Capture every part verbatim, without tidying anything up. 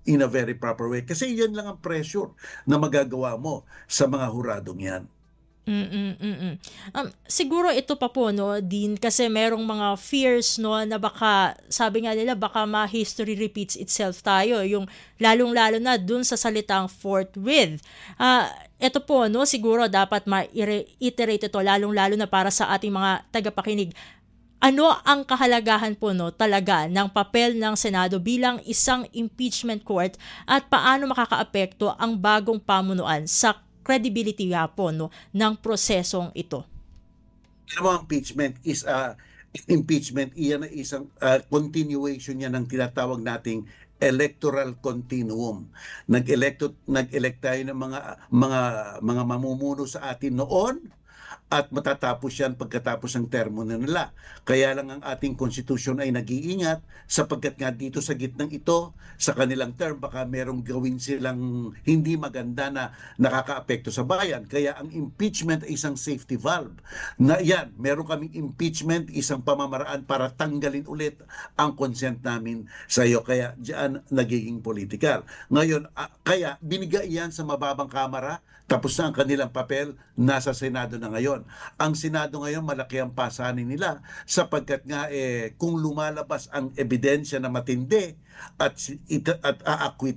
in a very proper way. Kasi yan lang ang pressure na magagawa mo sa mga huradong yan. Mm, mm. Um, siguro ito pa po 'no, din kasi merong mga fears 'no, na baka sabi nga nila baka ma-history repeats itself tayo, yung lalong-lalo na dun sa salitang forthwith. Ah, eto po 'no, siguro dapat ma-reiterate ito lalong-lalo na para sa ating mga tagapakinig. Ano ang kahalagahan po 'no, talaga ng papel ng Senado bilang isang impeachment court at paano makakaapekto ang bagong pamunuan sa credibility nga po 'no, ng prosesong ito? Alam mo, impeachment is a impeachment iyan ay isang ah, continuation niya ng tinatawag nating electoral continuum. Nag-electo nag-elect tayo ng mga mga mga mamumuno sa atin noon at matatapos yan pagkatapos ng termo na nila. Kaya lang ang ating konstitusyon ay nag-iingat sapagkat nga dito sa gitnang ito, sa kanilang term, baka merong gawin silang hindi maganda na nakakaapekto sa bayan. Kaya ang impeachment ay isang safety valve. Na yan, meron kaming impeachment, isang pamamaraan para tanggalin ulit ang consent namin sa iyo. Kaya diyan nagiging political. Ngayon, ah, kaya binigay yan sa mababang kamara, tapos na ang kanilang papel, nasa Senado na ngayon. Ang Senado ngayon, malaki ang pasanin nila sapagkat nga eh, kung lumalabas ang ebidensya na matindi at, at, at aakwit,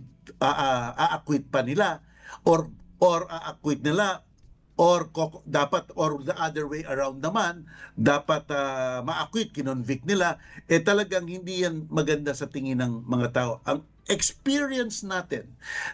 aakwit pa nila or, or aakwit nila or dapat or the other way around naman dapat uh, ma-acquit, kinonvict nila, eh talagang hindi yan maganda sa tingin ng mga tao. Ang experience natin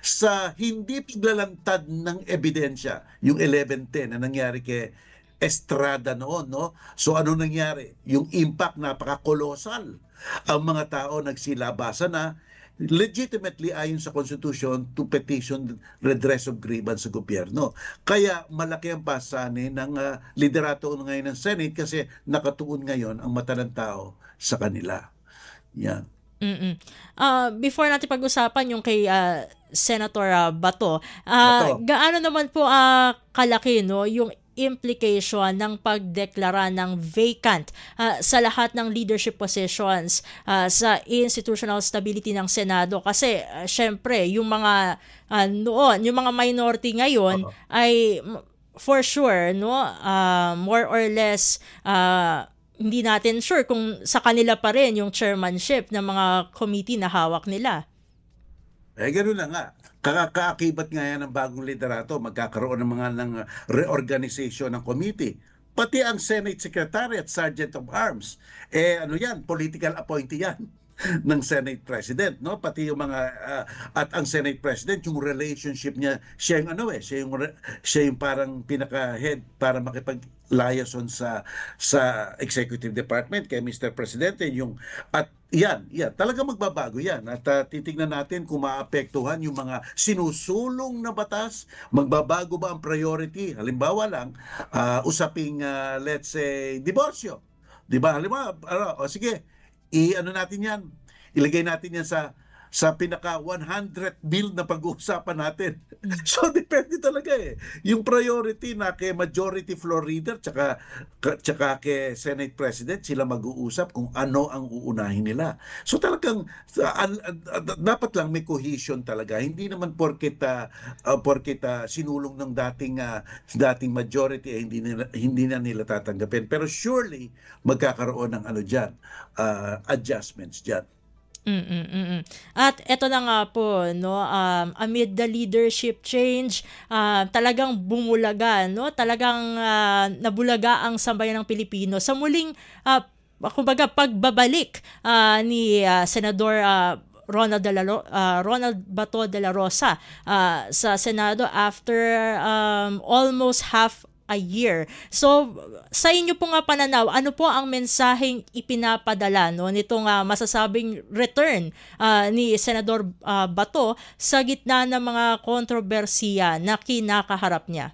sa hindi paglalantad ng ebidensya, yung eleven ten na nangyari kay Estrada noon, no? So ano nangyari? Yung impact napaka-kolosal. Ang mga tao nagsilabasan na legitimately ayon sa Constitution to petition redress of grievance sa gobyerno. Kaya malaki ang pasanin ng uh, liderato ngayon ng Senate kasi nakatuon ngayon ang mata ng tao sa kanila. Yan. Mm. Ah, before natin pag-usapan yung kay ah, Senator ah, Bato, ah, Bato. gaano naman po ah, kalaki no yung implication ng pagdeklara ng vacant ah, sa lahat ng leadership positions ah, sa institutional stability ng Senado kasi ah, syempre yung mga ah, noon, yung mga minority ngayon Oo. ay mm, for sure no ah, more or less ah, hindi natin sure kung sa kanila pa rin yung chairmanship ng mga committee na hawak nila. Eh, gano'n na nga. Kakaakibat nga yan ng bagong liderato, magkakaroon ng mga ng reorganization ng committee. Pati ang Senate Secretary at Sergeant of Arms, eh ano yan, political appointee yan ng Senate President, no? Pati yung mga ah, at ang Senate President, yung relationship niya, siya yung ano eh, siya yung re- siya yung parang pinaka-head para makipag-liaison sa sa Executive Department kay mister Presidente yung at yan, yan, talaga magbabago yan at ah, titignan natin kung maapektuhan yung mga sinusulong na batas, magbabago ba ang priority? Halimbawa lang, ah, usaping ah, let's say diborsyo. 'Di ba? Halimbawa, ano, o sige, i-ano natin yan, ilagay natin yan sa sa pinaka one hundred bill na pag-uusapan natin. So depende talaga eh. Yung priority na kay majority floor leader tsaka ka- tsaka kay Senate President sila mag-uusap kung ano ang uunahin nila. So talagang uh, an- an- an- dapat lang may cohesion talaga. Hindi naman porket uh, uh, porket uh, sinulong ng dating uh, dating majority eh, hindi nila, hindi na nila tatanggapin. Pero surely magkakaroon ng ano diyan, uh, adjustments diyan. Mm, mm, mm. At eto na nga po, no, um, amid the leadership change, ah, talagang bumulaga, no, talagang ah, nabulaga ang sambayan ng Pilipino sa muling, ah, kumbaga, pagbabalik ah, ni ah, Senador ah, Ronald de la Ro- ah, Ronald Bato de la Rosa ah, sa Senado after um, almost half a year. So, sa inyo po nga pananaw, ano po ang mensaheng ipinapadala no nitong ah, masasabing return ah, ni Senador ah, Bato sa gitna ng mga kontrobersiya na kinakaharap niya?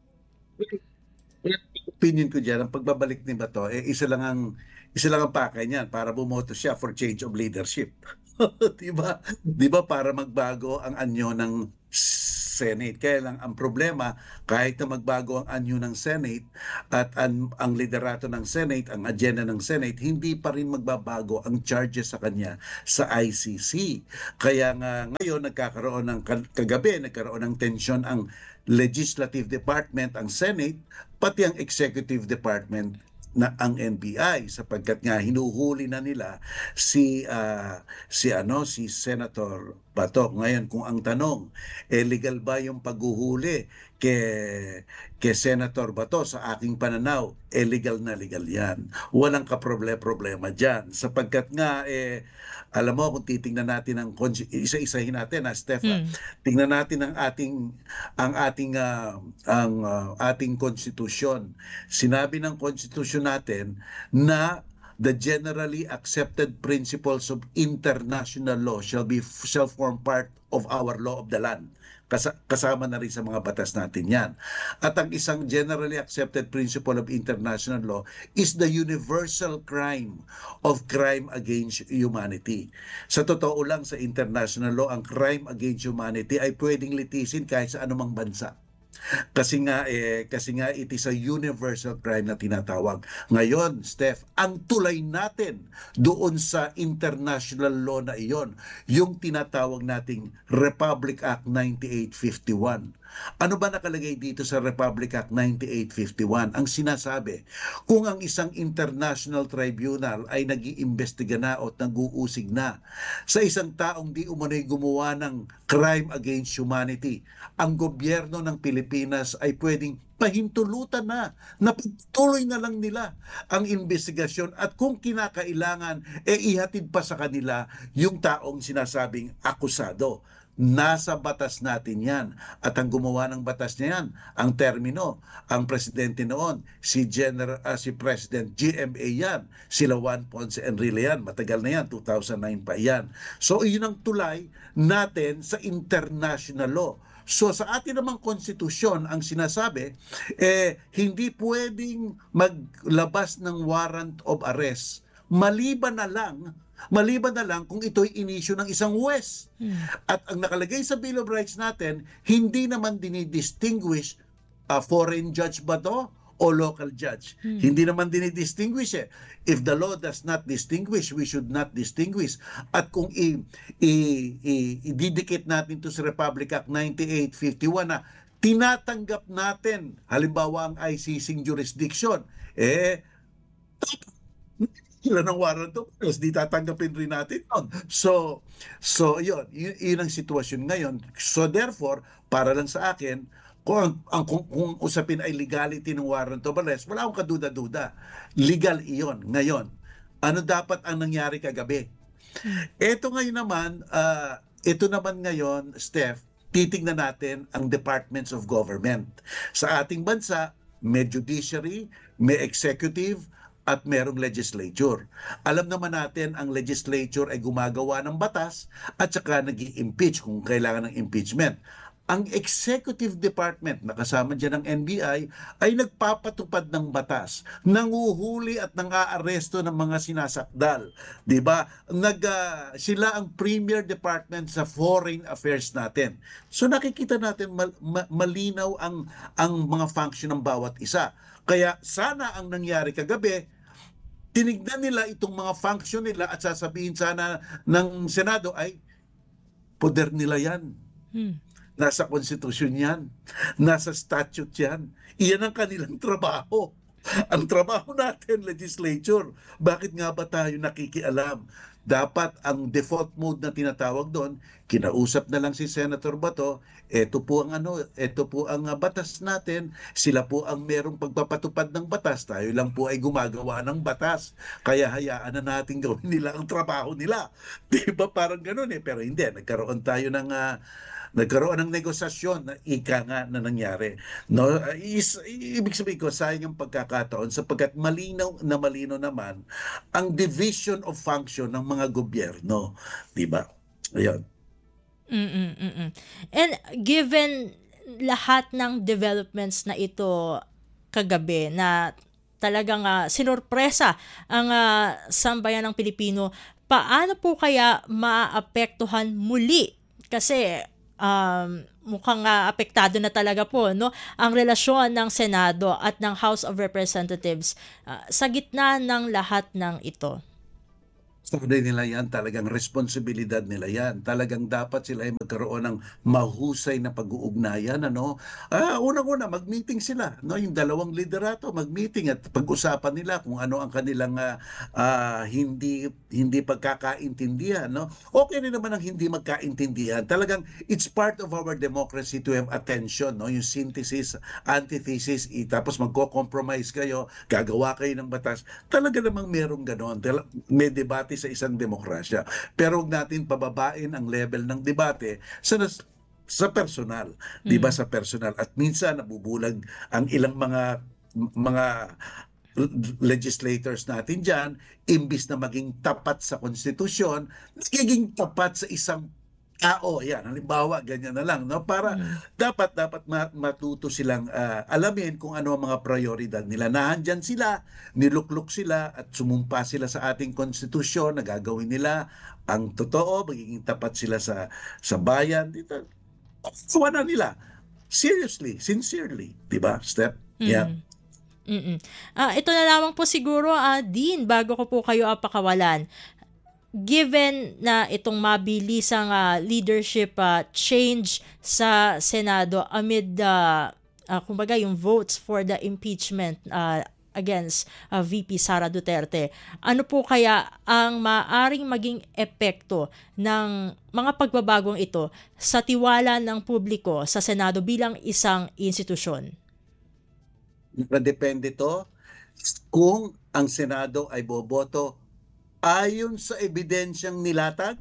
Opinion ko diyan, ang pagbabalik ni Bato, eh, isa lang ang isa lang ang pakay niyan para bumoto siya for change of leadership. 'Di ba? 'Di ba para magbago ang anyo ng Senate. Kaya lang ang problema, kahit na magbago ang anyo ng Senate at ang, ang liderato ng Senate, ang agenda ng Senate, hindi pa rin magbabago ang charges sa kanya sa I C C. Kaya nga ngayon nagkakaroon ng kagabi, nagkaroon ng tensyon ang Legislative Department, ang Senate, pati ang Executive Department na ang N B I, sapagkat nga hinuhuli na nila si uh, si ano si Senator Bato. Ngayon kung ang tanong, eh, legal ba yung paghuhuli kay kay Senator Bato? Sa aking pananaw, eh, legal na legal yan. Walang kaproblema-problema diyan, sapagkat nga eh alam mo, kung titingnan natin ang isa-isahin natin na Steph, Hmm. tingnan natin ang ating ang ating uh, ang uh, ating konstitusyon. Sinabi ng konstitusyon natin na the generally accepted principles of international law shall be shall form part of our law of the land. Kas- kasama na rin sa mga batas natin yan. At ang isang generally accepted principle of international law is the universal crime of crime against humanity. Sa totoo lang, sa international law, ang crime against humanity ay pwedeng litisin kahit sa anumang bansa. Kasi nga eh kasi nga it is a universal crime na tinatawag. Ngayon, Steph, ang tulay natin doon sa international law na iyon, yung tinatawag nating Republic Act ninety-eight fifty-one. Ano ba nakalagay dito sa Republic Act ninety-eight fifty-one? Ang sinasabi, kung ang isang international tribunal ay nag-iimbestiga na o nag-uusig na sa isang taong di umano'y gumawa ng crime against humanity, ang gobyerno ng Pilipinas ay pwedeng pahintulutan na, napatuloy na lang nila ang investigasyon at kung kinakailangan, e ihatid pa sa kanila yung taong sinasabing akusado. Nasa batas natin yan. At ang gumawa ng batas na yan, ang termino, ang presidente noon, si General, uh, si President G M A yan, sila Juan Ponce Enrile yan, matagal na yan, two thousand nine pa yan. So yun ang tulay natin sa international law. So sa atin namang konstitusyon, ang sinasabi, eh, hindi pwedeng maglabas ng warrant of arrest, maliban na lang Maliban na lang kung ito'y inisyu ng isang huwes. Hmm. At ang nakalagay sa Bill of Rights natin, hindi naman dinidistinguish uh, foreign judge ba to o local judge. Hmm. Hindi naman dinidistinguish eh. If the law does not distinguish, we should not distinguish. At kung i- i- i- ididikit natin to sa Republic Act ninety-eight fifty-one na tinatanggap natin, halimbawa ang I C C jurisdiction, eh, sila ng warrant of arrest, di tatanggapin rin natin yun. So, so yun, yun, yun ang sitwasyon ngayon. So therefore, para lang sa akin, kung, ang, kung, kung usapin ay legality ng warrant of arrest, wala akong kaduda-duda. Legal iyon. Ngayon, ano dapat ang nangyari kagabi? Ito ngayon naman, uh, ito naman ngayon, Steph, titingnan natin ang departments of government. Sa ating bansa, may judiciary, may executive, at merong legislature. Alam naman natin ang legislature ay gumagawa ng batas at saka nag-i-impeach kung kailangan ng impeachment. Ang executive department na kasama dyan ng N B I ay nagpapatupad ng batas, nanguhuli at nang-aaresto ng mga sinasakdal. Diba? Nag, uh, sila ang premier department sa foreign affairs natin. So nakikita natin mal, ma, malinaw ang, ang mga function ng bawat isa. Kaya sana ang nangyari kagabi, tinignan nila itong mga function nila at sasabihin sana ng Senado ay poder nila yan. Hmm. Nasa konstitusyon yan. Nasa statute yan. Iyan ang kanilang trabaho. Ang trabaho natin, legislature. Bakit nga ba tayo nakikialam? Dapat ang default mode na tinatawag doon, kinausap na lang si Senator Bato, ito po ang ano, ito po ang uh, batas natin, sila po ang merong pagpapatupad ng batas, tayo lang po ay gumagawa ng batas. Kaya hayaan na natin gawin nila ang trabaho nila. Di ba parang ganoon eh? Pero hindi, nagkaroon tayo ng uh, nagkaroon ng negosasyon na ika nga na nangyari. No, is, ibig sabihin ko, sayang ang pagkakataon sapagkat malinaw na malinaw naman ang division of function ng mga gobyerno. Diba? Ayun. Mm-mm, mm-mm. And given lahat ng developments na ito kagabi na talagang uh, sinurpresa ang uh, sambayan ng Pilipino, paano po kaya maaapektuhan muli? Kasi um, mukhang uh, apektado na talaga po, no, ang relasyon ng Senado at ng House of Representatives uh, sa gitna ng lahat ng ito. Sabi nila yan, talagang responsibilidad nila yan. Talagang dapat sila ay magkaroon ng mahusay na pag-uugnayan. Ano? Ah, unang-una, mag-meeting sila. No? Yung dalawang liderato, mag-meeting at pag-usapan nila kung ano ang kanilang uh, uh, hindi hindi pagkakaintindihan. No? Okay rin naman ang hindi magkaintindihan. Talagang it's part of our democracy to have attention. No? Yung synthesis, antithesis, i, tapos magko-compromise kayo, gagawa kayo ng batas. Talaga namang merong ganon. May debate sa isang demokrasya. Pero huwag natin pababain ang level ng debate sa sa personal, mm. 'di ba, sa personal. At minsan nabubulag ang ilang mga mga legislators natin diyan, imbis na maging tapat sa konstitusyon, nagiging tapat sa isang tao. Yan, halimbawa, ganyan na lang, no? Para mm. dapat dapat matuto silang uh, alamin kung ano ang mga prioridad nila. Nahandyan sila, nilukluk sila at sumumpa sila sa ating konstitusyon na gagawin nila ang totoo, magiging tapat sila sa sa bayan. Dito, kuha na nila. Seriously, sincerely, 'di ba? Step. Yeah. Mm. Ah, ito na lamang po siguro, uh, Dean, bago ko po kayo apakawalan. Given na itong mabilisang uh, leadership uh, change sa Senado amid uh, uh, kumbaga yung votes for the impeachment uh, against uh, V P Sara Duterte, ano po kaya ang maaring maging epekto ng mga pagbabagong ito sa tiwala ng publiko sa Senado bilang isang institusyon? Depende to kung ang Senado ay boboto ayon sa ebidensyang nilatag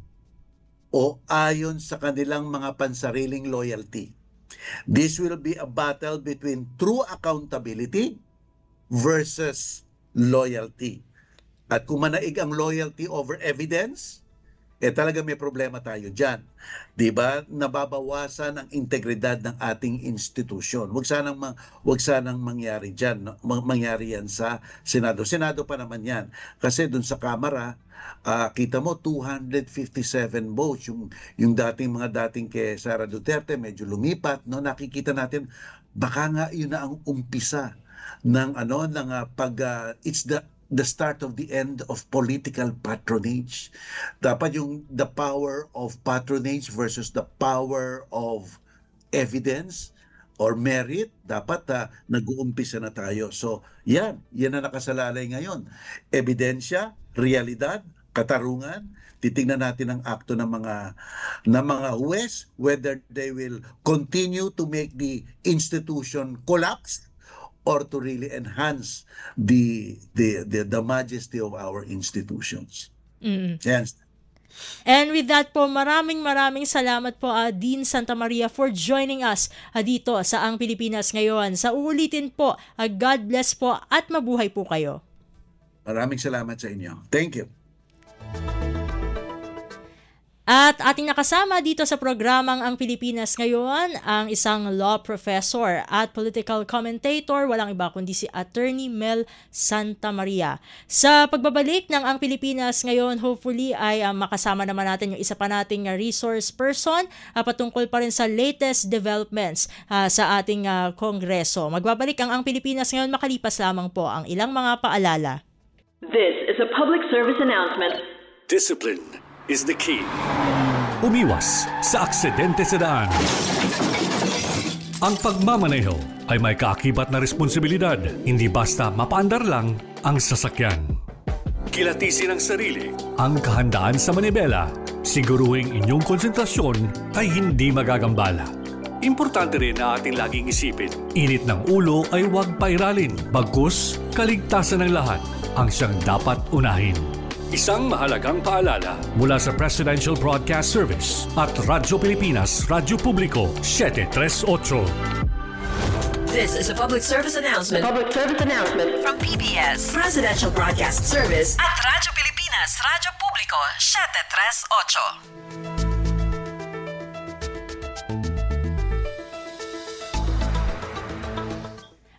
o ayon sa kanilang mga pansariling loyalty. This will be a battle between true accountability versus loyalty. At kung manaig ang loyalty over evidence, eh talaga may problema tayo dyan. Diba? Nababawasan ang integridad ng ating institusyon. Huwag sanang, ma- huwag sanang mangyari dyan. No? Mangyari yan sa Senado. Senado pa naman yan. Kasi dun sa Kamara, uh, kita mo two hundred fifty-seven votes. Yung, yung dating mga dating kay Sara Duterte, medyo lumipat. No? Nakikita natin, baka nga yun na ang umpisa ng ano ng uh, pag uh, it's the the start of the end of political patronage. Dapat yung the power of patronage versus the power of evidence or merit, dapat uh, nag-uumpisa na tayo. So, yan. Yan na nakasalalay ngayon. Ebidensya, realidad, katarungan. Titingnan natin ang akto ng mga ng mga huwes, whether they will continue to make the institution collapse or to really enhance the the the, the majesty of our institutions. Mm. Yes. And with that po, maraming maraming salamat po, uh, Dean Santamaria, for joining us uh, dito sa Ang Pilipinas Ngayon. Sa uulitin po, uh, God bless po at mabuhay po kayo. Maraming salamat sa inyo. Thank you. At ating nakasama dito sa programang Ang Pilipinas Ngayon, ang isang law professor at political commentator, walang iba kundi si Attorney Mel Santamaria. Sa pagbabalik ng Ang Pilipinas Ngayon, hopefully ay uh, makasama naman natin yung isa pa nating uh, resource person uh, patungkol pa rin sa latest developments uh, sa ating uh, Kongreso. Magbabalik ang Ang Pilipinas Ngayon, makalipas lamang po ang ilang mga paalala. This is a public service announcement. Discipline is the key. Umiwas sa aksidente sa daan. Ang pagmamaneho ay may kaakibat na responsibilidad, hindi basta mapaandar lang ang sasakyan. Kilatisin ang sarili, ang kahandaan sa manibela, siguruhing inyong konsentrasyon ay hindi magagambala. Importante rin na ating laging isipin, init ng ulo ay huwag pairalin, bagkus kaligtasan ng lahat ang siyang dapat unahin. Isang mahalagang paalala mula sa Presidential Broadcast Service at Radyo Pilipinas, Radyo Publiko, seven thirty-eight. This is a public service announcement. Public service announcement from P B S, Presidential Broadcast Service at Radyo Pilipinas, Radyo Publiko, seven thirty-eight.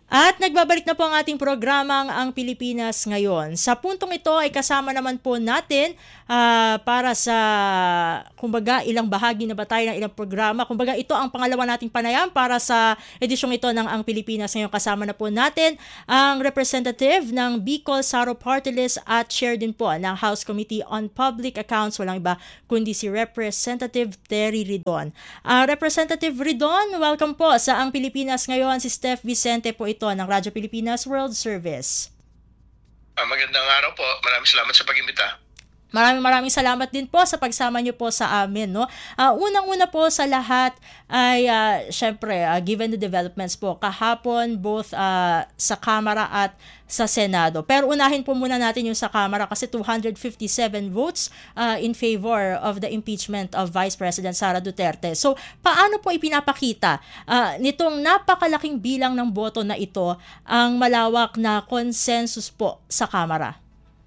At nagbabalik na po ang ating programang Ang Pilipinas Ngayon. Sa puntong ito ay kasama naman po natin uh, para sa, kumbaga, ilang bahagi na ba tayo ng ilang programa. Kumbaga, ito ang pangalawa nating panayam para sa edisyong ito ng Ang Pilipinas Ngayon. Kasama na po natin ang representative ng Bicol Saro Party List at chair din po ng House Committee on Public Accounts. Walang iba kundi si Representative Terry Ridon. Uh, Representative Ridon, welcome po sa Ang Pilipinas Ngayon. Si Steph Vicente po ito ng Radyo Pilipinas World Service. Uh, magandang araw po. Maraming salamat sa pag-imbita. Maraming maraming salamat din po sa pagsama niyo po sa amin, no. Uh, unang-una po sa lahat ay uh, syempre uh, given the developments po kahapon both uh, sa Kamara at sa Senado. Pero unahin po muna natin yung sa Kamara kasi two hundred fifty-seven votes uh, in favor of the impeachment of Vice President Sara Duterte. So, paano po ipinapakita uh, nitong napakalaking bilang ng boto na ito ang malawak na consensus po sa Kamara?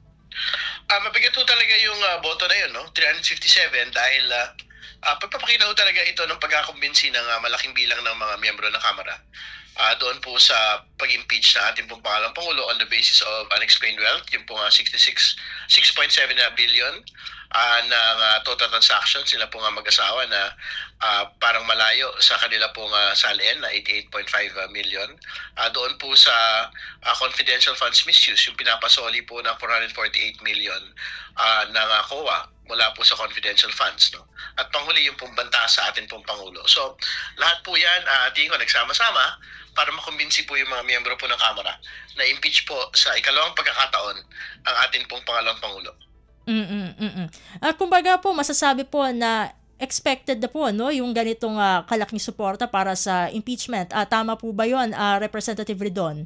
Uh, mabigat po talaga yung uh, boto na yun, no? three hundred fifty-seven dahil uh, uh, pagpapakita po talaga ito ng pagkakumbinsi ng uh, malaking bilang ng mga miyembro ng Kamara. Uh, doon po sa pag-impeach na ating pong pangalawang Pangulo on the basis of unexplained wealth, yung pong uh, sixty-six point seven billion uh, ng uh, total transactions, sila po nga mag-asawa na uh, parang malayo sa kanila pong uh, salian na eighty-eight point five million. Uh, doon po sa uh, confidential funds misuse, yung pinapasoli po ng four hundred forty-eight million uh, ng uh, C O A mula po sa confidential funds, no? At panghuli yung pong banta sa atin pong Pangulo. So, lahat po yan, uh, tingin ko, nagsama-sama para makumbinsi po yung mga miyembro po ng Kamara na impeach po sa ikalawang pagkakataon ang atin pong pangalawang Pangulo. Mm-mm, mm-mm. Uh, kumbaga po, masasabi po na expected na po, no, yung ganitong uh, kalaking suporta para sa impeachment. Uh, tama po ba yun, uh, Representative Ridon?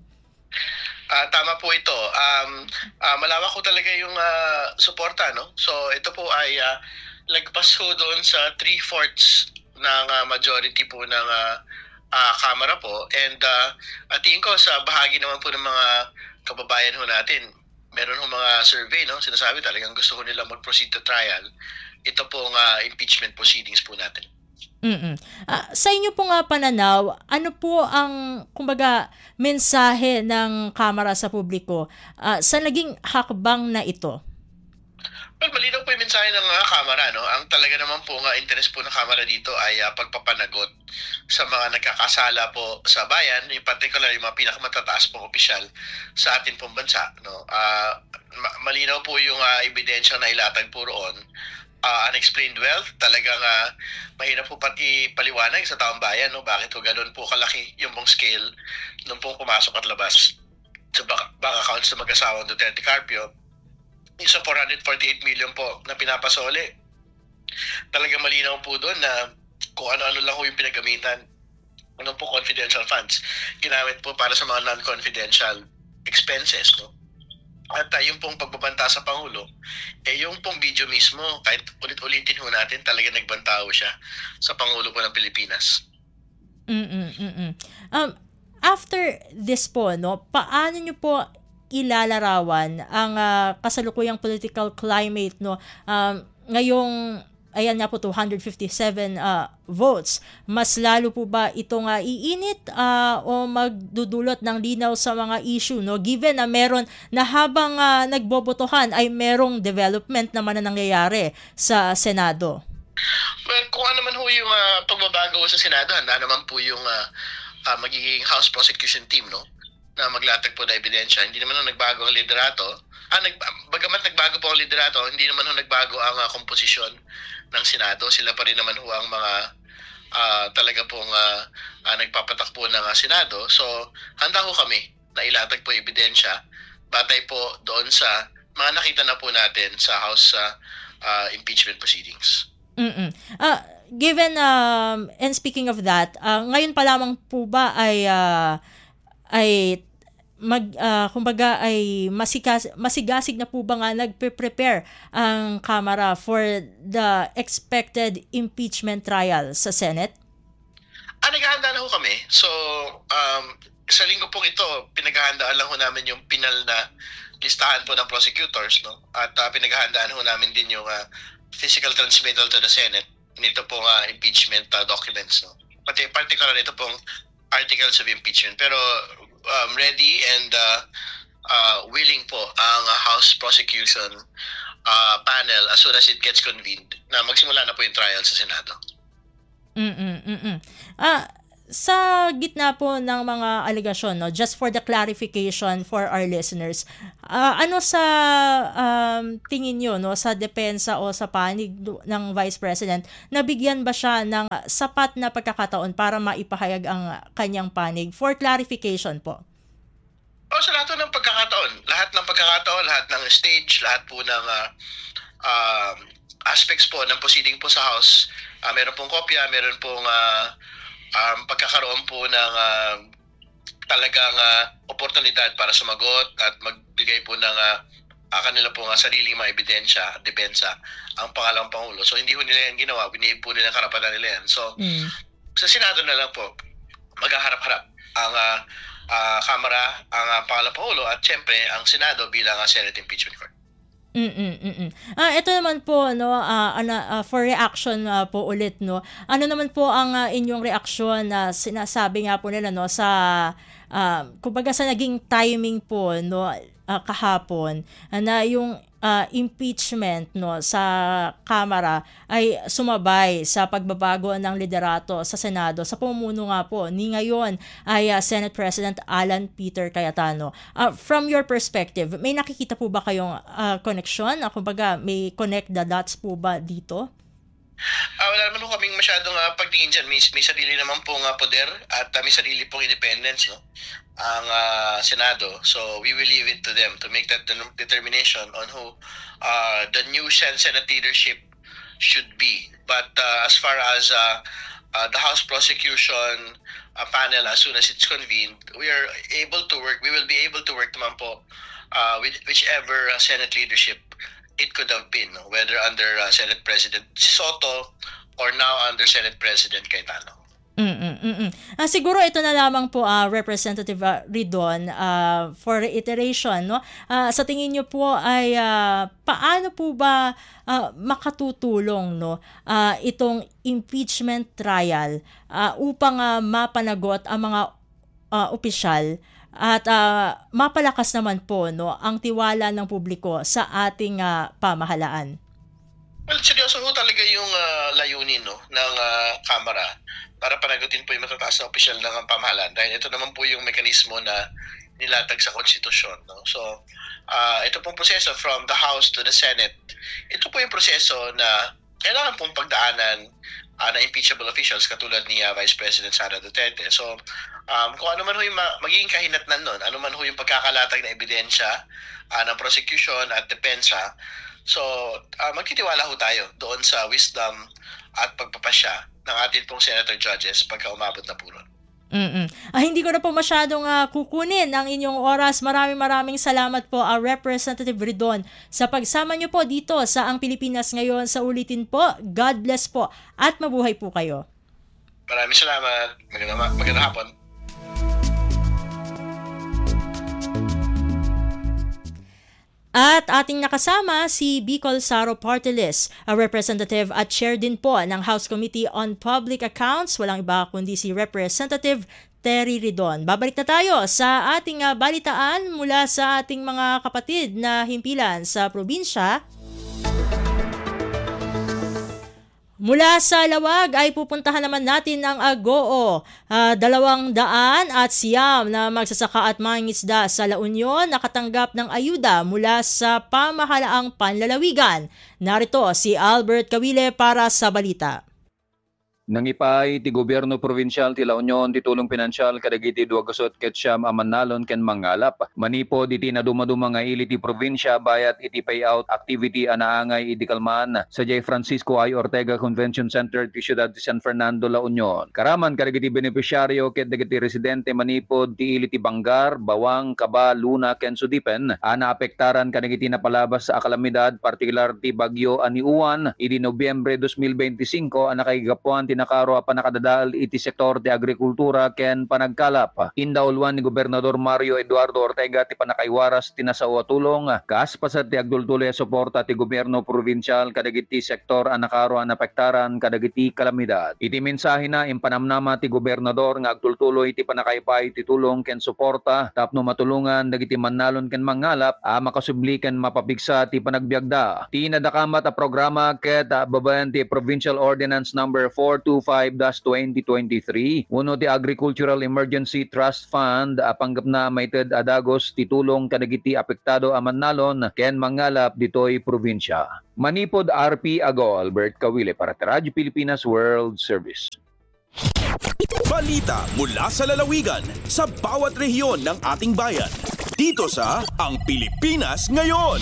Uh, tama po ito. Um, uh, malawak ko talaga yung uh, suporta, no? So ito po ay uh, lagpas ko doon sa three-fourths ng uh, majority po ng uh, uh, Kamara po. And uh, at tingin ko sa bahagi naman po ng mga kababayan ho natin, meron ho mga survey, no? Sinasabi talagang gusto ko nila mag-proceed to trial. Ito pong uh, impeachment proceedings po natin. Mm-mm. Uh, sa inyo po nga pananaw, ano po ang, kumbaga, mensahe ng Kamara sa publiko uh, sa naging hakbang na ito? Well, malinaw po yung mensahe ng uh, Kamara, no? Ang talaga naman po nga interest po ng Kamara dito ay uh, pagpapanagot sa mga nagkakasala po sa bayan, in particular yung mga pinakamatataas pong opisyal sa atin pong bansa, no? Uh, ma- malinaw po yung uh, ebidensya na ilatag po roon. Uh, unexplained wealth, talagang uh, mahirap po pati paliwanag sa taong bayan, no? Bakit po ganun po kalaki yung pong scale nung pong pumasok at labas sa bank, bank accounts ng mag-asawang Duterte Carpio. Yung sa four hundred forty-eight million po na pinapasoli. Talagang malinaw po doon na kung ano-ano lang po yung pinagamitan ng po confidential funds. Ginamit po para sa mga non-confidential expenses, no? At uh, yung pong pagbabanta sa Pangulo, eh yung pong video mismo, kahit ulit-ulitin ho natin, talaga nagbanta ho siya sa Pangulo po ng Pilipinas. Mm-mm-mm. Um, after this po, no, paano nyo po ilalarawan ang uh, kasalukuyang political climate, no, um, ngayong ayan nga po two hundred fifty-seven uh, votes. Mas lalo po ba ito nga iinit uh, o magdudulot ng linaw sa mga issue, no? Given na meron na habang uh, nagbobotohan ay merong development naman na nangyayari sa Senado. Well, kung ano man ho yung uh, pagbabago sa Senado, handa naman po yung uh, uh, magiging House Prosecution Team, no? Na maglatag po na ebidensya. Hindi naman ho nagbago ang liderato. Ah, nag, bagamat nagbago po ang liderato, hindi naman ho nagbago ang uh, komposisyon ng Senado. Sila pa rin naman ho ang mga uh, talaga pong uh, uh, nagpapatakbo ng uh, Senado. So, handa ho kami na ilatag po ebidensya batay po doon sa mga nakita na po natin sa House uh, uh, impeachment proceedings. Mm-mm. Uh, given, um, and speaking of that, uh, ngayon pa lamang po ba ay, uh, ay mag uh, kumbaga ay masigas, masigasig na po ba nga nagpe-prepare ang Kamara for the expected impeachment trial sa Senate? Ah, naghahanda na ho kami. So, um, sa linggo po ito, pinaghahandaan lang ho namin yung pinal na listahan po ng prosecutors, no? At uh, pinaghahandaan ho namin din yung uh, physical transmittal to the Senate nito pong uh, impeachment uh, documents, no? Pati particular ito pong articles of impeachment. Pero um, ready and uh, uh, willing po ang uh, House Prosecution uh, panel as soon as it gets convened na magsimula na po yung trial sa Senado. Mm-mm, mm-mm. Ah, sa gitna po ng mga alegasyon, no, just for the clarification for our listeners, ah, ano sa um, tingin nyo, no, sa depensa o sa panig ng Vice President, nabigyan ba siya ng sapat na pagkakataon para maipahayag ang kanyang panig? For clarification po. O sa lahat ng pagkakataon, lahat ng pagkakataon, lahat ng stage, lahat po ng uh, uh, aspects po ng proceeding po sa House, uh, meron pong kopya, meron pong uh, um, pagkakaroon po ng uh, talagang uh, oportunidad para sumagot at magbigay po ng uh, uh, kanila po nga sariling mga ebidensya at depensa ang pangalawang Pangulo. So hindi po nila yan ginawa, binigay po nila ang karapatan nila yan. So Mm. sa Senado na lang po, maghaharap-harap ang uh, uh, Kamara, ang uh, pangalawang Pangulo at syempre ang Senado bilang uh, Senate Impeachment Court. Mm, mm. Ah, ito naman po, no, ah, ana, ah, for reaction ah, po ulit, no. Ano naman po ang ah, inyong reaksyon na sinasabi nga po nila, no, sa ah, kumbaga sa naging timing po, no, ah, kahapon, ah, na yung ah, impeachment, no, sa Kamara ay sumabay sa pagbabago ng liderato sa Senado sa pamumuno nga po ni ngayon ay ah, Senate President Alan Peter Cayetano. Ah, from your perspective, may nakikita po ba kayong ah, connection? Ah, kumbaga, may connect the dots po ba dito? Ah, wala naman po kaming masyadong uh, pagtingin dyan. May, may sarili naman pong uh, poder at uh, may sarili pong independence, no? Ang uh, Senado. So we will leave it to them to make that de- determination on who uh, the new Sen- Senate leadership should be. But uh, as far as uh, uh, the House Prosecution uh, panel, as soon as it's convened, we are able to work. We will be able to work naman po uh, with whichever uh, Senate leadership it could have been, no? Whether under uh, Senate President Soto or now under Senate President Cayetano. Mm, mm, mm. Ah, siguro ito na lamang po, ah, Representative ah, Ridon, ah, for reiteration, no? Ah, sa tingin niyo po ay ah, paano po ba ah, makatutulong, no, ah, itong impeachment trial ah, upang ah, mapanagot ang mga ah, opisyal at ah, mapalakas naman po, no, ang tiwala ng publiko sa ating ah, pamahalaan? Well, seryoso ho talaga yung uh, layunin, no, ng uh, Kamara para panagutin po yung matataas na opisyal ng pamahalaan. Dahil ito naman po yung mekanismo na nilatag sa konstitusyon, no? So, uh, ito pong proseso from the House to the Senate, ito po yung proseso na kailangan pong pagdaanan uh, na impeachable officials katulad ni uh, Vice President Sara Duterte. So, um, kung ano man ho yung ma- magiging kahinatnan nun, ano man ho yung pagkakalatag na ebidensya uh, ng prosecution at depensa, so, uh, magtitiwala ho tayo doon sa wisdom at pagpapasya ng ating pong senator judges pagka umabot na po nun. Mm-mm. Ah, hindi ko na po masyadong ah, kukunin ang inyong oras. Maraming maraming salamat po, ah, Representative Ridon, sa pagsama niyo po dito sa Ang Pilipinas Ngayon. Sa ulitin po, God bless po at mabuhay po kayo. Maraming salamat. Magandang, magandang hapon. At ating nakasama si Bicol Saro Party List, a representative at chair din po ng House Committee on Public Accounts. Walang iba kundi si Representative Terry Ridon. Babalik na tayo sa ating uh, balitaan mula sa ating mga kapatid na himpilan sa probinsya. Mula sa Lawag ay pupuntahan naman natin ang Agoo. Uh, dalawang daan at siyam na magsasaka at mangingisda sa La Union nakatanggap ng ayuda mula sa pamahalaang panlalawigan. Narito si Albert Kawile para sa balita. Nangipay ti gobyerno provinsyal ti La Union ti tulong pinansyal kadagiti duagasot ket siyam a mannalon ken mangalap. Manipo iti na dumaduma nga ili ti probinsya bayat iti payout activity anaangay idi kalman sa J. Francisco I. Ortega Convention Center ti siyudad ti San Fernando, La Union. Karaman kadagiti beneficiaryo ket dagiti residente manipod ti ili ti Bangar, Bawang, Kaba, Luna ken Sudipen ana apektaran kadagiti napalabas sa akalamidad partikular ti bagyo Aniuan idi Nobyembre twenty twenty-five ana kay gapuan ti tinakaro panakadadal iti sektor ti agrikultura ken panagkalap. Indaulwan ni Gobernador Mario Eduardo Ortega ti panakaiwaras ti nasawa tulong kas pasat ti agdultuloy a suporta ti gobyerno provinsyal kadagiti sektor a nakaro a napektaran kadagiti kalamidad. Iti mensahe na impanamnama ti gobernador nga agdultuloy ti panakaipay ti tulong ken suporta tapno matulungan dagiti mannalon ken mangalap a makasubli ken mapapigsa ti panagbiagda. Ti nadakamat a programa ket uh, babayan ti Provincial Ordinance number four twenty-five dash twenty twenty-three uno ti Agricultural Emergency Trust Fund a panggap na maited adagos ti tulong kadagiti apektado a mannalon ken mangalap ditoy probinsya. Manipod R P Ago Albert Kawile para sa Radyo Pilipinas World Service. Balita mula sa lalawigan sa bawat rehiyon ng ating bayan. Dito sa Ang Pilipinas Ngayon.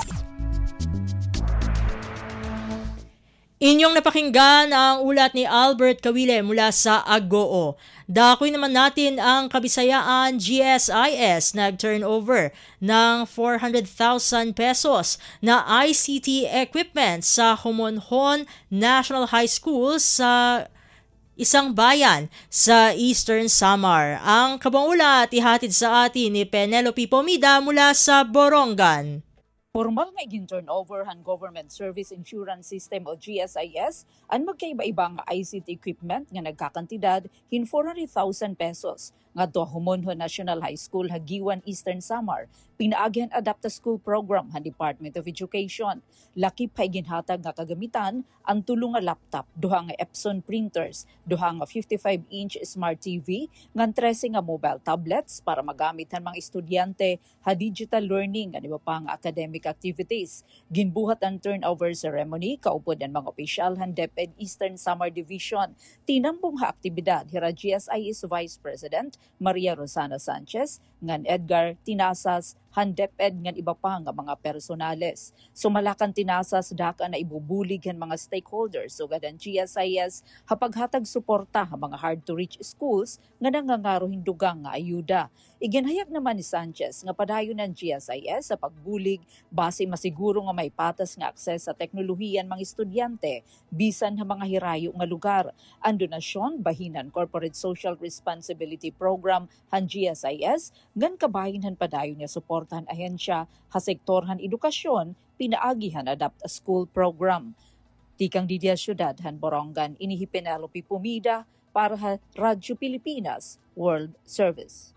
Inyong napakinggan ang ulat ni Albert Kawile mula sa Agoo. Dakoy naman natin ang Kabisayaan G S I S nag-turnover ng four hundred thousand pesos na I C T equipment sa Homonhon National High School sa isang bayan sa Eastern Samar. Ang kabang ulat ihatid sa atin ni Penelope Pomida mula sa Borongan. Formal nga iging turnover han Government Service Insurance System o G S I S ang magkaiba-ibang I C T equipment nga nagkakantidad hin four hundred thousand pesos nga to Homonhon National High School Hagiwan Eastern Samar pinaagyan Adapta School Program han Department of Education. Lakip hay ginhatag nga kagamitan ang tulong nga laptop, duha nga Epson printers, duha nga fifty-five inch smart T V, ngan thirteen nga mobile tablets para magamit han mga estudyante ha digital learning nga iba pang academic activities. Ginbuhat ang turnover ceremony kaupod ang mga opisyal han DepEd Eastern Samar Division. Tinambong ha aktibidad hira G S I S Vice President Maria Rosana Sanchez ngan Edgar Tinasas han DepEd ngan iba pa nga mga personales. Sumalakan tinasas daka na ibubulig han mga stakeholders sugad ang G S I S hapaghatag suporta ha mga hard to reach schools nga nangangaro hindugang nga ayuda. Iginhayag naman ni Sanchez nga padayon ng G S I S sa pagbulig base masiguro nga may patas nga akses sa teknolohiyan mga estudyante bisan ha mga hirayo nga lugar. Ang donasyon bahinan Corporate Social Responsibility Program han G S I S ngan kabahin han padayon nga support han ahensya ha sektor han edukasyon pinaagihan Adapt a School Program. Tikang Didia Syudad han Borongan inihi Penelope Pumida para ha Radyo Pilipinas World Service.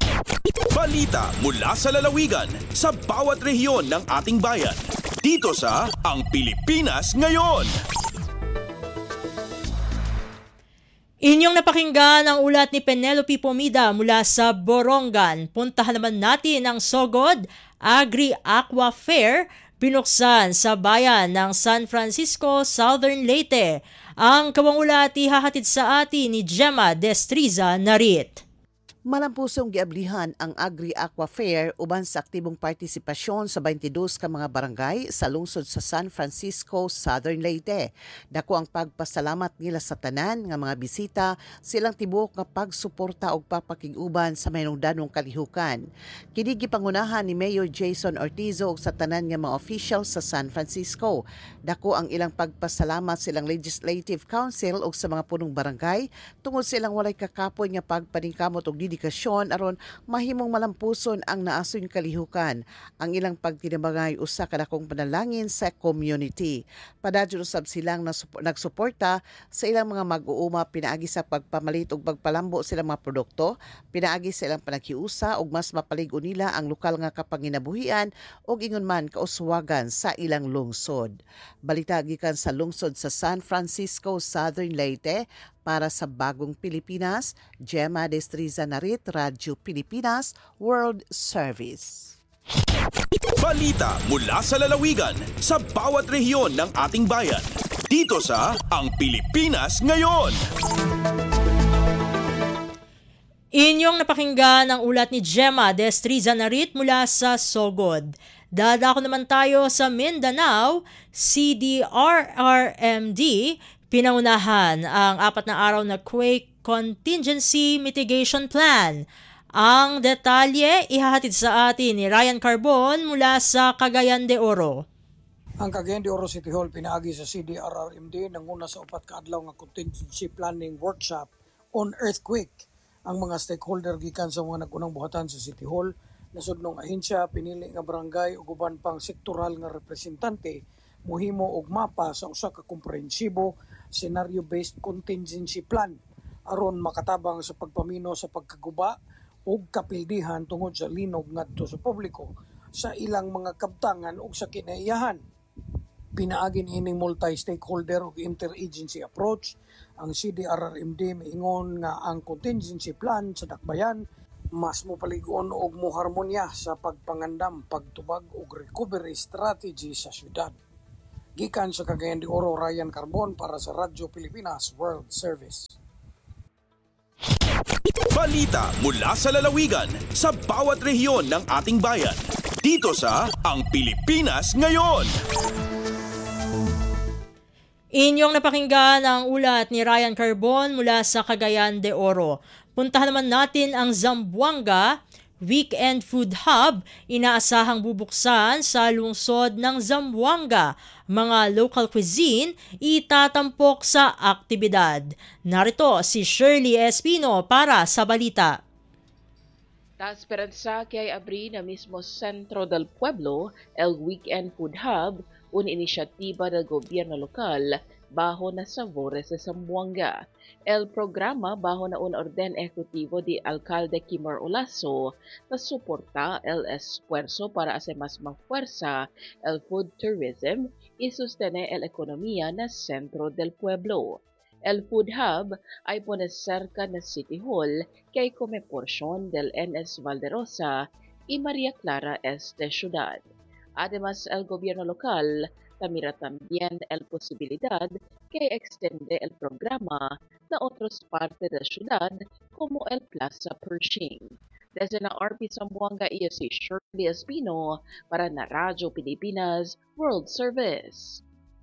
Balita mula sa lalawigan sa bawat rehiyon ng ating bayan. Dito sa Ang Pilipinas Ngayon. Inyong napakinggan ang ulat ni Penelope Pomida mula sa Borongan. Puntahan naman natin ang Sogod Agri-Aqua Fair binuksan sa bayan ng San Francisco, Southern Leyte. Ang kabang ulat ihahatid sa atin ni Gemma Destriza Narit. Malampusong giablihan ang Agri-Aqua Fair uban sa aktibong partisipasyon sa twenty-two ka mga barangay sa lungsod sa San Francisco, Southern Leyte. Dako ang pagpasalamat nila sa tanan nga mga bisita silang tibuok nga pagsuporta og papakig-uban sa mahinungdanong kalihukan. Kini gipangunahan ni Mayor Jason Ortizo og sa tanan nga mga officials sa San Francisco. Dako ang ilang pagpasalamat silang Legislative Council og sa mga punong barangay tungod silang walay kakapoy nga pagpaningkamot og dedikasyon aron mahimong malampuson ang naasoy kalihukan. Ang ilang pagtinabangay usa ka dakong panalangin sa community. Padadyon usab silang nagsuporta sa ilang mga mag-uuma pinaagi sa pagpamalit ug pagpalambo silang mga produkto, pinaagi sa ilang panaghiusa ug mas mapalig-on nila ang lokal nga kapanginabuhian ug ingon man kauswagan sa ilang lungsod. Balita gikan sa lungsod sa San Francisco, Southern Leyte. Para sa Bagong Pilipinas, Gemma Destriza Narit, Radyo Pilipinas World Service. Balita mula sa lalawigan sa bawat rehiyon ng ating bayan. Dito sa Ang Pilipinas Ngayon. Inyong napakinggan ang ulat ni Gemma Destriza Narit mula sa Sogod. Dadako naman tayo sa Mindanao. C D R R M D pinangunahan ang apat na araw na Quake Contingency Mitigation Plan. Ang detalye ihahatid sa atin ni Ryan Carbon mula sa Cagayan de Oro. Ang Cagayan de Oro City Hall pinaagi sa C D R R M D nanguna sa upat ka adlaw nga contingency planning workshop on earthquake. Ang mga stakeholder gikan sa mga nagunang buhatan sa City Hall, nasudnong ahensya, pinili nga barangay ug uban pang sektoral nga representante mohimo og mapa sa usa ka komprehensibo scenario-based contingency plan aron makatabang sa pagpamino sa pagkaguba ug kapildihan tungod sa linog ngadto sa publiko sa ilang mga kabtangan ug sa kinaiyahan. Pinaagin ining multi-stakeholder ug interagency approach. Ang C D R R M D miingon nga ang contingency plan sa dakbayan mas mopalig-on og moharmonya sa pagpangandam, pagtubag ug recovery strategy sa syudad. Gikan sa Cagayan de Oro, Ryan Carbon para sa Radyo Pilipinas World Service. Balita mula sa lalawigan sa bawat rehiyon ng ating bayan. Dito sa Ang Pilipinas Ngayon. Inyong napakinggan ang ulat ni Ryan Carbon mula sa Cagayan de Oro. Puntahan naman natin ang Zamboanga Weekend Food Hub. Inaasahang bubuksan sa lungsod ng Zamboanga. Mga local cuisine itatampok sa aktibidad. Narito si Shirley Espino para sa balita. La Esperanza kay abri na mismo Centro del Pueblo el Weekend Food Hub, una inisyatiba del gobyerno lokal bajo na sabores sa Zamboanga. El programa bajo na un orden ejecutivo di Alcalde Kimor Olaso na suporta el esfuerzo para hacer más mafuerza el food tourism y sostener el economía na Centro del Pueblo. El Food Hub ay pone cerca na City Hall kay come porción del N S Valderosa y María Clara Este Ciudad. Además, el gobierno local mira también el posibilidad que extiende el programa a otras partes de la ciudad como el Plaza Pershing. Desde na R P Zamboanga, iyo si Shirley Espino para na Radyo Pilipinas World Service.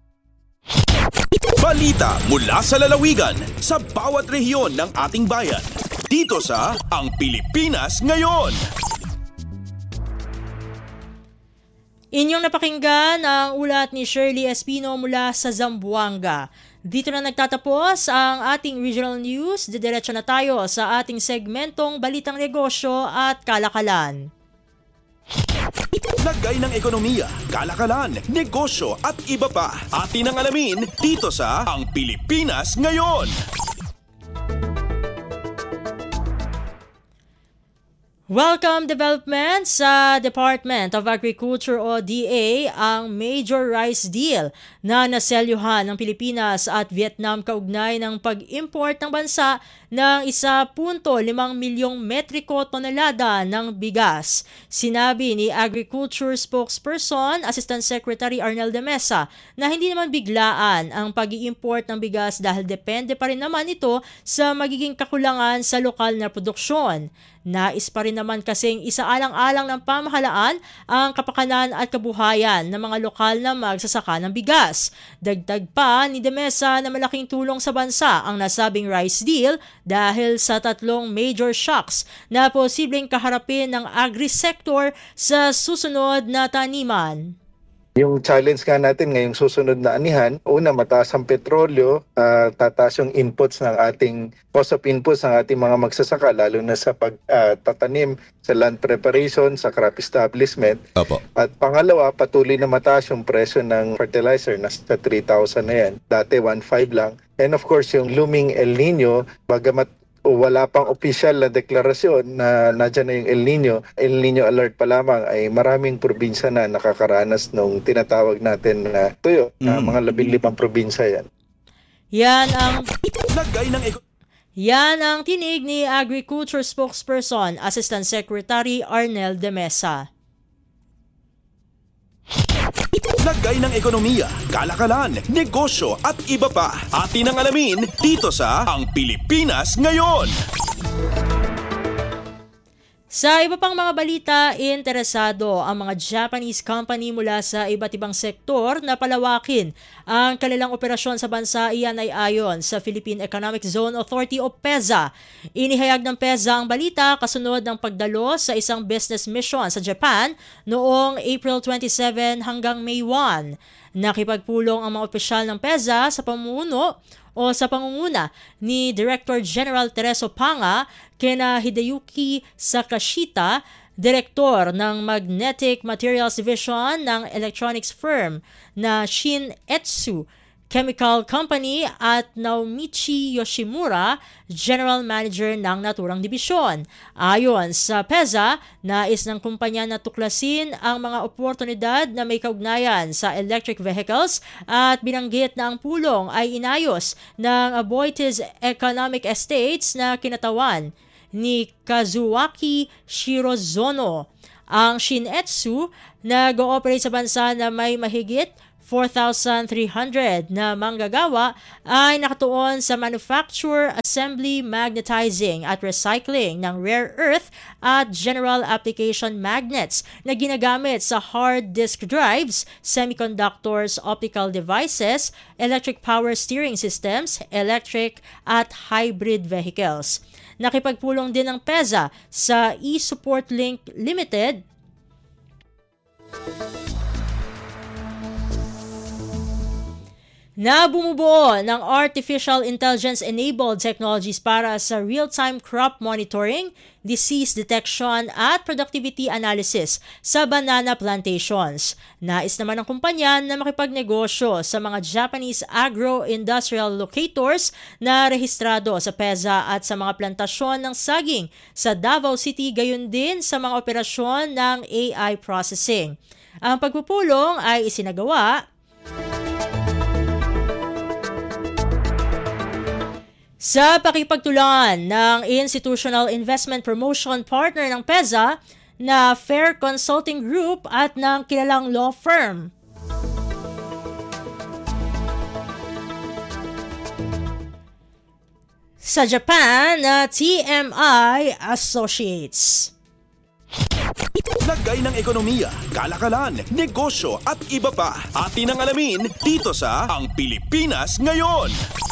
Balita mula sa lalawigan sa bawat rehiyon ng ating bayan. Dito sa Ang Pilipinas Ngayon. Inyong napakinggan ang ulat ni Shirley Espino mula sa Zamboanga. Dito na nagtatapos ang ating regional news. Didiretso na tayo sa ating segmentong Balitang Negosyo at Kalakalan. Lagay ng ekonomiya, kalakalan, negosyo at iba pa. Atin ang alamin dito sa Ang Pilipinas Ngayon. Welcome development sa Department of Agriculture o D A ang major rice deal na naselyuhan ng Pilipinas at Vietnam kaugnay ng pag-import ng bansa ng one point five milyong metriko tonelada ng bigas. Sinabi ni Agriculture Spokesperson, Assistant Secretary Arnel de Mesa, na hindi naman biglaan ang pag-i-import ng bigas dahil depende pa rin naman ito sa magiging kakulangan sa lokal na produksyon. Nais pa rin naman kasing isaalang-alang ng pamahalaan ang kapakanan at kabuhayan ng mga lokal na magsasaka ng bigas. Dagdag pa ni De Mesa na malaking tulong sa bansa ang nasabing rice deal dahil sa tatlong major shocks na posibleng kaharapin ng agri-sector sa susunod na taniman. Yung challenge nga natin ngayong susunod na anihan, una mataas ang petrolyo, uh, tataas yung inputs ng ating, cost of inputs ng ating mga magsasaka, lalo na sa pagtatanim, uh, sa land preparation, sa crop establishment. Opo. At pangalawa, patuloy na mataas yung presyo ng fertilizer, nasa three thousand na yan. Dati one point five lang. And of course, yung looming El Nino, bagamat o wala pang opisyal na deklarasyon na nadyan na yung El Nino, El Nino alert pa lamang, ay maraming probinsya na nakakaranas nung tinatawag natin na tuyo. Mm. Na mga labing limang probinsya yan. Yan ang... Lagay ng eko- Yan ang tinig ni Agriculture Spokesperson, Assistant Secretary Arnel de Mesa. Lagay ng ekonomiya, kalakalan, negosyo at iba pa. Atin ang alamin dito sa Ang Pilipinas Ngayon. Sa iba pang mga balita, interesado ang mga Japanese company mula sa iba't ibang sektor na palawakin ang kanilang operasyon sa bansa. Iyan ay ayon sa Philippine Economic Zone Authority o PEZA. Inihayag ng PEZA ang balita kasunod ng pagdalo sa isang business mission sa Japan noong April twenty-seven hanggang May first. Nakipagpulong ang mga opisyal ng PEZA sa pamumuno o sa pangunguna ni Director General Tereso Panga kina Hideyuki Sakashita, Direktor ng Magnetic Materials Division ng electronics firm na Shin Etsu Chemical Company at Naomichi Yoshimura, General Manager ng naturang dibisyon. Ayon sa PEZA, nais ng kumpanya na tuklasin ang mga oportunidad na may kaugnayan sa electric vehicles at binanggit na ang pulong ay inayos ng Aboitiz Economic Estates na kinatawan ni Kazuaki Shirozono. Ang Shin-Etsu nag-ooperate sa bansa na may mahigit four thousand three hundred na manggagawa ay nakatuon sa manufacture, assembly, magnetizing at recycling ng rare earth at general application magnets na ginagamit sa hard disk drives, semiconductors, optical devices, electric power steering systems, electric at hybrid vehicles. Nakipagpulong din ng PEZA sa eSupport Link Limited na bumubuo ng artificial intelligence-enabled technologies para sa real-time crop monitoring, disease detection at productivity analysis sa banana plantations. Nais naman ng kumpanya na makipagnegosyo sa mga Japanese agro-industrial locators na rehistrado sa PEZA at sa mga plantasyon ng saging sa Davao City, gayon din sa mga operasyon ng A I processing. Ang pagpupulong ay isinagawa sa pakipagtulungan ng Institutional Investment Promotion Partner ng PEZA na Fair Consulting Group at ng kilalang law firm. Sa Japan na T M I Associates. Lagay ng ekonomiya, kalakalan, negosyo at iba pa. Atin ang alamin dito sa Ang Pilipinas Ngayon.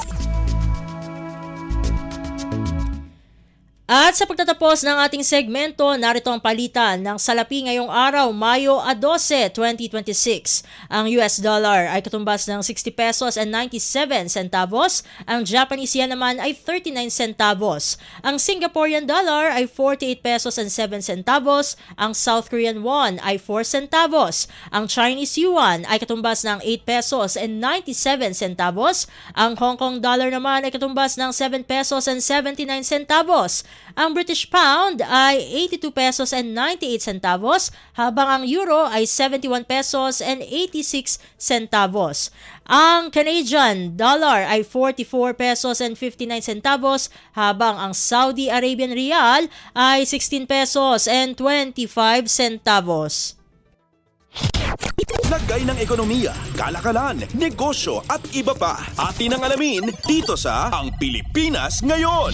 At sa pagtatapos ng ating segmento, narito ang palitan ng salapi ngayong araw, Mayo twelve, twenty twenty-six. Ang U S dollar ay katumbas ng sixty pesos and ninety-seven centavos. Ang Japanese yen naman ay thirty-nine centavos. Ang Singaporean dollar ay forty-eight pesos and seven centavos. Ang South Korean won ay four centavos. Ang Chinese yuan ay katumbas ng eight pesos and ninety-seven centavos. Ang Hong Kong dollar naman ay katumbas ng seven pesos and seventy-nine centavos. Ang British pound ay eighty-two pesos and ninety-eight centavos, habang ang euro ay seventy-one pesos and eighty-six centavos. Ang Canadian dollar ay forty-four pesos and fifty-nine centavos, habang ang Saudi Arabian rial ay sixteen pesos and twenty-five centavos. Lagay ng ekonomiya, kalakalan, negosyo at iba pa. Atin ang alamin dito sa Ang Pilipinas Ngayon.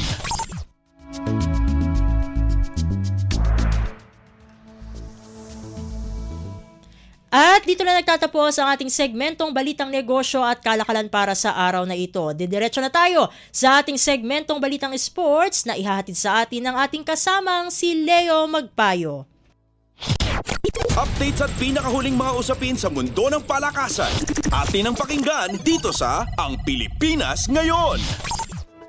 At dito na nagtatapos ang ating segmentong Balitang Negosyo at Kalakalan para sa araw na ito. Didiretso na tayo sa ating segmentong Balitang Sports na ihahatid sa atin ng ating kasamang si Leo Magpayo. Updates at pinakahuling mga usapin sa mundo ng palakasan. Atin ang pakinggan dito sa Ang Pilipinas Ngayon.